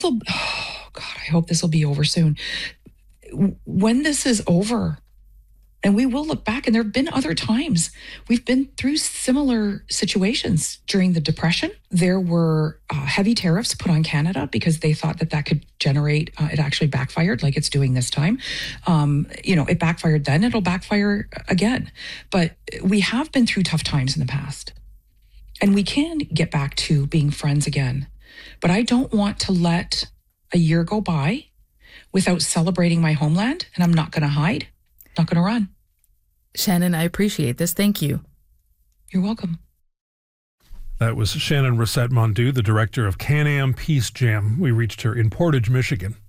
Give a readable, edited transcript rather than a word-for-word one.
Oh God, I hope this will be over soon. When this is over, and we will look back, and there have been other times we've been through similar situations. During the Depression, there were heavy tariffs put on Canada because they thought that that could generate, it actually backfired like it's doing this time. It backfired then, it'll backfire again. But we have been through tough times in the past, and we can get back to being friends again. But I don't want to let a year go by without celebrating my homeland, and I'm not going to hide. Not going to run. Shannon, I appreciate this. Thank you. You're welcome. That was Shannon Rosette Mondu, the director of Can-Am Peace Jam. We reached her in Portage, Michigan.